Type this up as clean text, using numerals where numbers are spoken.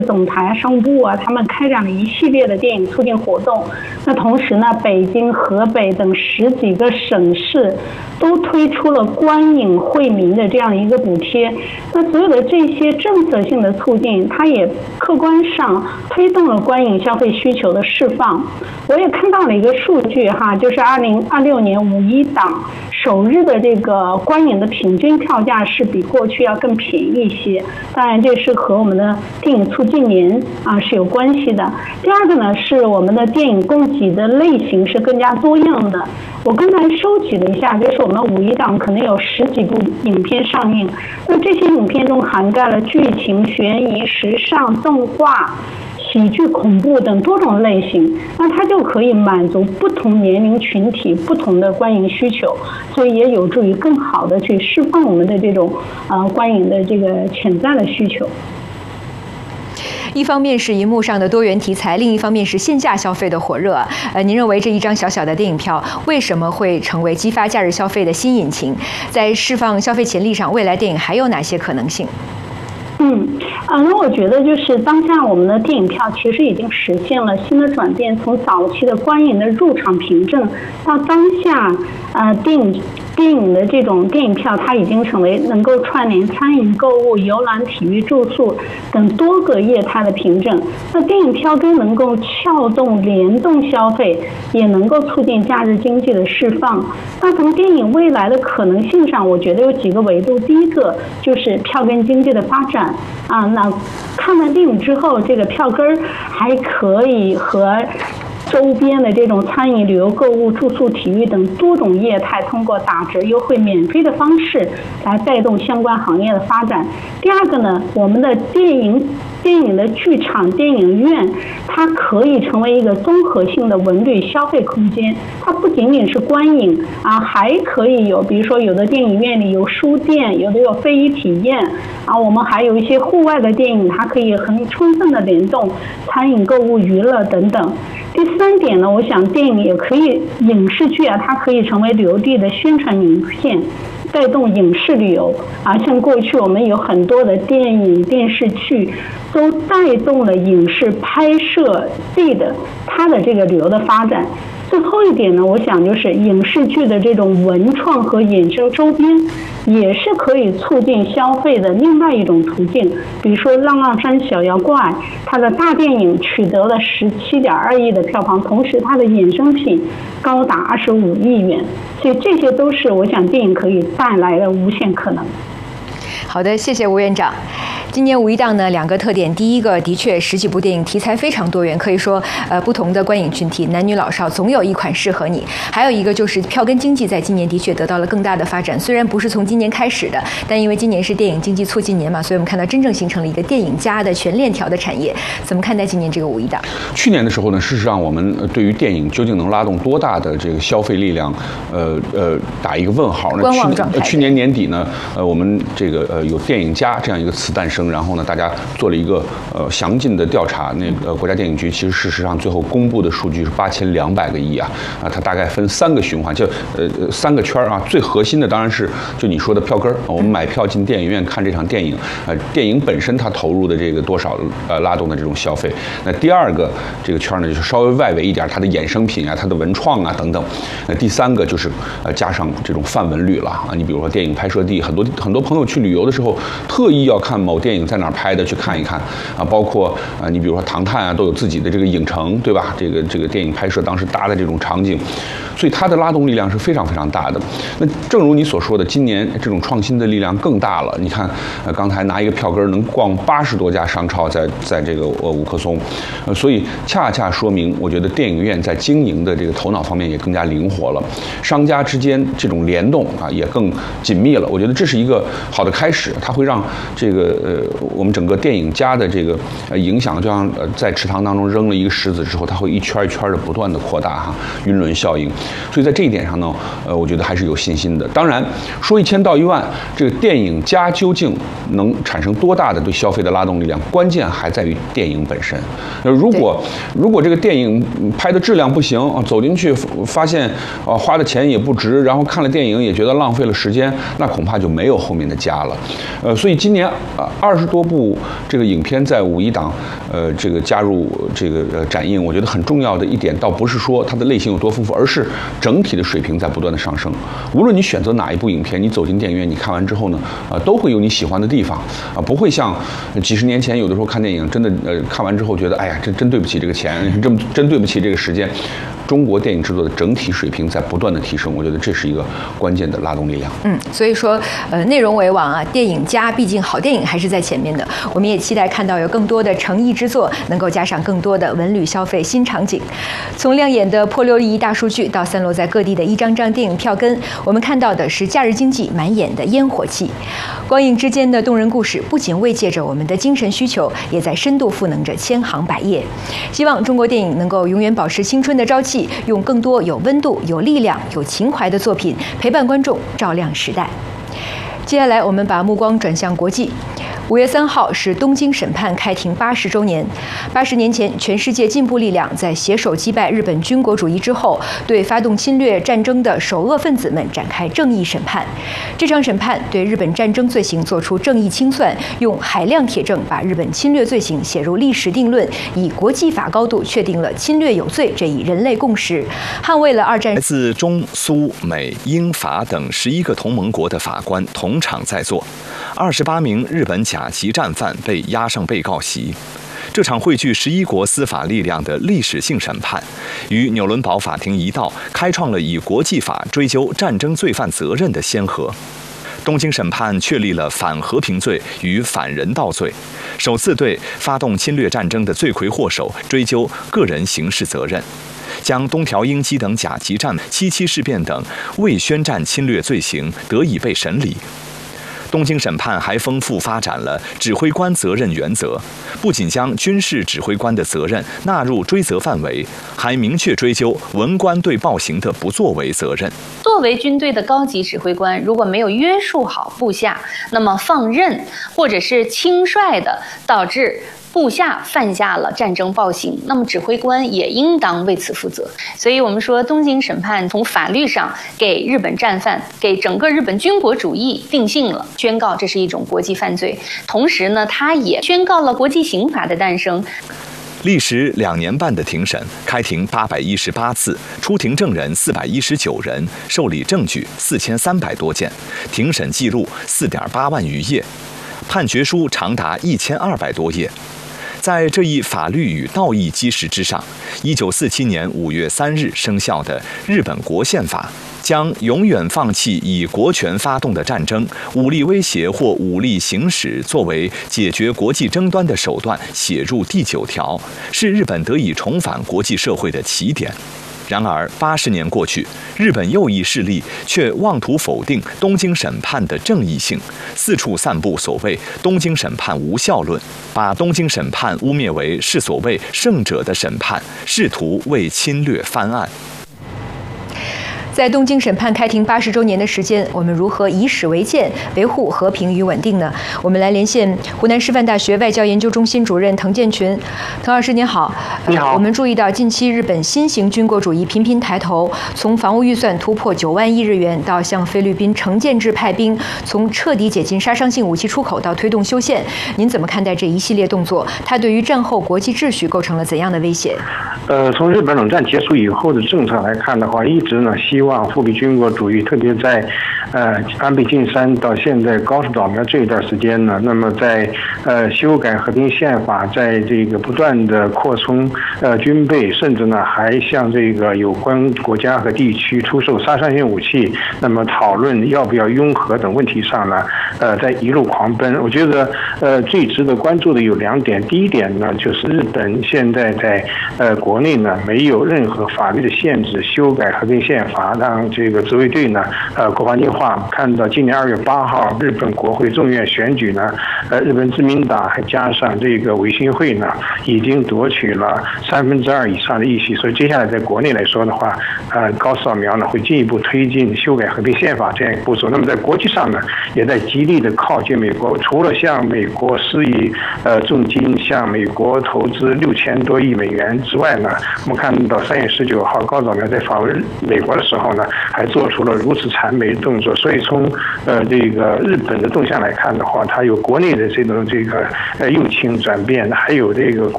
总台、商务部啊，他们开展了一系列的电影促进活动。那同时呢，北京、河北等10几个省市都推出了观影惠民的这样一个补贴。那所有的这些政策性的促进，它也客观上推动了观影消费需求的释放。我也看到了一个数据哈，就是2026年5·1档首日的这个观影的平均票价是比过去要更便宜一些。当然，这是和我们的电影促进年是有关系的。第二个呢，是我们的电影供给的类型是更加多样的。我刚才收集了一下，就是我们5·1档可能有10几部影片上映，那这些影片中涵盖了剧情、悬疑、时尚、动画、喜剧、恐怖等多种类型，那它就可以满足不同年龄群体不同的观影需求，所以也有助于更好的去释放我们的这种观影的这个潜在的需求。 一方面是荧幕上的多元题材，另一方面是线下消费的火热。您认为这一张小小的电影票为什么会成为激发假日消费的新引擎？在释放消费潜力上，未来电影还有哪些可能性？ 那我觉得就是当下我们的电影票其实已经实现了新的转变，从早期的观影的入场凭证，到当下电影的这种电影票，它已经成为能够串联餐饮、购物、游览、体育、住宿等多个业态的凭证。那电影票更能够撬动联动消费，也能够促进假日经济的释放。那从电影未来的可能性上，我觉得有几个维度。第一个就是票根经济的发展那看完电影之后，这个票根还可以和周边的这种餐饮、旅游、购物、住宿、体育等多种业态，通过打折、优惠、免费的方式来带动相关行业的发展。第二个呢，我们的电影的剧场、电影院，它可以成为一个综合性的文旅消费空间。它不仅仅是观影还可以有，比如说有的电影院里有书店，有的有非遗体验我们还有一些户外的电影，它可以很充分的联动餐饮、购物、娱乐等等。第三点呢，我想电影也可以，影视剧它可以成为旅游地的宣传名片，带动影视旅游像过去我们有很多的电影、电视剧都带动了影视拍摄地的它的这个旅游的发展。最后一点呢，我想就是影视剧的这种文创和衍生周边，也是可以促进消费的另外一种途径。比如说《浪浪山小妖怪》，它的大电影取得了17.2亿的票房，同时它的衍生品高达25亿元，所以这些都是我想电影可以带来的无限可能。 好的，谢谢吴院长。今年5·1档呢，2个特点，第一个的确10几部电影题材非常多元，可以说不同的观影群体，男女老少总有一款适合你。还有一个就是票根经济在今年的确得到了更大的发展，虽然不是从今年开始的，但因为今年是电影经济促进年嘛，所以我们看到真正形成了一个电影加的全链条的产业。怎么看待今年这个5·1档？ 去年的时候呢，事实上我们对于电影究竟能拉动多大的这个消费力量，打一个问号。 观望状态。 去年年底呢，我们这个有电影加这样一个词诞生，然后呢，大家做了一个详尽的调查。那个国家电影局其实事实上最后公布的数据是8200个亿它大概分3个循环，就3个圈最核心的当然是就你说的票根我们买票进电影院看这场电影，电影本身它投入的这个多少拉动的这种消费。那第二个这个圈呢，就是稍微外围一点，它的衍生品它的文创等等。那第3个就是加上这种泛文旅了你比如说电影拍摄地，很多朋友去旅游的时候，特意要看某电影在哪儿拍的，去看一看包括你比如说唐探都有自己的这个影城，对吧？这个电影拍摄当时搭的这种场景，所以它的拉动力量是非常非常大的。那正如你所说的，今年这种创新的力量更大了。你看刚才拿一个票根能逛80多家商超，在这个五棵松，所以恰恰说明，我觉得电影院在经营的这个头脑方面也更加灵活了，商家之间这种联动也更紧密了。我觉得这是一个好的开始，它会让这个我们整个电影家的这个影响，就像在池塘当中扔了一个石子之后，它会一圈一圈的不断的扩大云轮效应。 所以在这一点上呢，我觉得还是有信心的。当然，说1000到1万，这个电影家究竟能产生多大的对消费的拉动力量，关键还在于电影本身。如果这个电影拍的质量不行，走进去发现花的钱也不值，然后看了电影也觉得浪费了时间，那恐怕就没有后面的家了。所以今年20多部这个影片在5·1档这个加入这个展映，我觉得很重要的一点，倒不是说它的类型有多丰富，而是整体的水平在不断的上升。无论你选择哪一部影片，你走进电影院，你看完之后呢，都会有你喜欢的地方不会像几十年前有的时候看电影，真的看完之后觉得，哎呀，真对不起这个钱，真对不起这个时间。中国电影制作的整体水平在不断的提升，我觉得这是一个关键的拉动力量。 所以说，内容为王啊，电影家毕竟好电影还是在前面的。我们也期待看到有更多的诚意之作，能够加上更多的文旅消费新场景。从亮眼的破6亿大数据到散落在各地的一张张电影票根，我们看到的是假日经济满眼的烟火气。光影之间的动人故事，不仅慰藉着我们的精神需求，也在深度赋能着千行百业。希望中国电影能够永远保持青春的朝气，用更多有温度、有力量、有情怀的作品陪伴观众，照亮时代。接下来，我们把目光转向国际。5月3号是东京审判开庭80周年。80年前，全世界进步力量在携手击败日本军国主义之后，对发动侵略战争的首恶分子们展开正义审判。这场审判对日本战争罪行作出正义清算，用海量铁证把日本侵略罪行写入历史定论，以国际法高度确定了侵略有罪这一人类共识，捍卫了2战。 来自中苏美英法等11个同盟国的法官同场在座，28名日本甲级战犯被押上被告席。这场汇聚11国司法力量的历史性审判，与纽伦堡法庭一道，开创了以国际法追究战争罪犯责任的先河。东京审判确立了反和平罪与反人道罪，首次对发动侵略战争的罪魁祸首追究个人刑事责任，将东条英机等甲级战、77事变等未宣战侵略罪行得以被审理。东京审判还丰富发展了指挥官责任原则，不仅将军事指挥官的责任纳入追责范围，还明确追究文官对暴行的不作为责任。 作为军队的高级指挥官，如果没有约束好部下，那么放任或者是轻率的导致部下犯下了战争暴行，那么指挥官也应当为此负责。所以我们说，东京审判从法律上给日本战犯、给整个日本军国主义定性了，宣告这是一种国际犯罪。同时呢，它也宣告了国际刑法的诞生。 历时2年半的庭审，开庭818次，出庭证人419人，受理证据4300多件，庭审记录4.8万余页，判决书长达1200多页。在这一法律与道义基石之上，1947年5月3日生效的日本国宪法，将永远放弃以国权发动的战争、武力威胁或武力行使作为解决国际争端的手段写入第9条，是日本得以重返国际社会的起点。然而，80年过去，日本右翼势力却妄图否定东京审判的正义性，四处散布所谓“东京审判无效论”，把东京审判污蔑为是所谓“胜者的审判”，试图为侵略翻案。 在东京审判开庭80周年的时间，我们如何以史为鉴，维护和平与稳定呢？我们来连线湖南师范大学外交研究中心主任滕建群。滕老师您好。 你好。 我们注意到近期日本新型军国主义频频抬头，从防务预算突破9万亿日元，到向菲律宾成建制派兵，从彻底解禁杀伤性武器出口到推动修宪，您怎么看待这一系列动作？它对于战后国际秩序构成了怎样的威胁？ 从日本冷战结束以后的政策来看的话，一直呢希望复辟军国主义，特别在安倍晋三到现在高市早苗这一段时间呢，那么在修改和平宪法，在这个不断的扩充军备，甚至呢还向这个有关国家和地区出售杀伤性武器，那么讨论要不要拥核等问题上呢，在一路狂奔。我觉得最值得关注的有2点，第一点呢就是日本现在在国内呢没有任何法律的限制修改和平宪法查，让这个自卫队呢国防进化。看到今年2月8号日本国会众院选举呢，日本自民党还加上这个维新会呢，已经夺取了2/3以上的议席。所以接下来在国内来说的话，高市早苗呢会进一步推进修改和平宪法这样一个步骤。那么在国际上呢，也在极力的靠近美国，除了向美国施以重金，向美国投资6000多亿美元之外呢，我们看到3月19号高市早苗在访问美国的时候呢，还做出了如此谄媚的动作。所以从这个日本的动向来看的话，它有国内的这个右倾转变，还有这个国